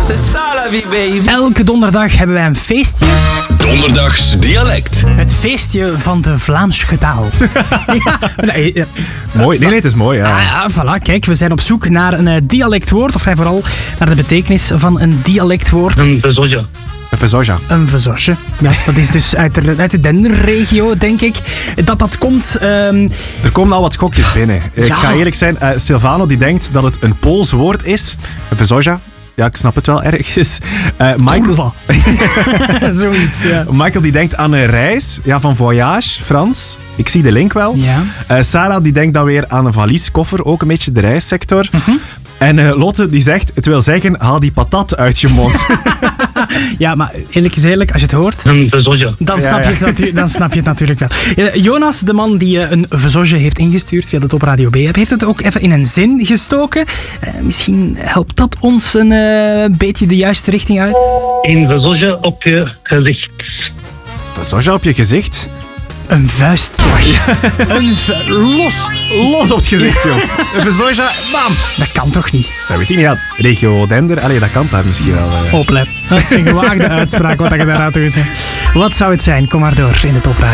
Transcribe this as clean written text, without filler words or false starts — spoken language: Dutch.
C'est ça la vie, baby. Elke donderdag hebben wij een feestje. Donderdags dialect. Het feestje van de Vlaamse taal. Mooi. Nee, het is mooi. Ja. Ja, voilà. Kijk, we zijn op zoek naar een dialectwoord. Of vooral naar de betekenis van een dialectwoord. Een verzorger. Een verzorger. Een verzorge. Ja, dat is dus uit de Denderregio, denk ik. Dat komt... Er komen al wat gokjes binnen. Ik ga eerlijk zijn, Silvano die denkt dat het een Pools woord is. Een verzorger. Ja, ik snap het wel ergens. Michael... Zoiets, ja. Michael die denkt aan een reis. Ja, van voyage, Frans. Ik zie de link wel. Ja. Sarah die denkt dan weer aan een valieskoffer. Ook een beetje de reissector. En Lotte die zegt, het wil zeggen, haal die patat uit je mond. Ja, maar eerlijk is eerlijk, als je het hoort... Een verzorger. Dan snap je het natuurlijk wel. Jonas, de man die een verzorge heeft ingestuurd via de Top Radio B-app, heeft het ook even in een zin gestoken. Misschien helpt dat ons een beetje de juiste richting uit. Een verzorger op je gezicht. Verzorger op je gezicht? Een vuistslag. Los op het gezicht, joh. Een verzorger, bam. Dat kan toch niet? Dat weet ik niet. Ja, regio Dender, allee, dat kan daar misschien wel. Oplet. Dat is een gewaagde uitspraak wat je daaruit doet. Wat zou het zijn? Kom maar door in de Top Radio.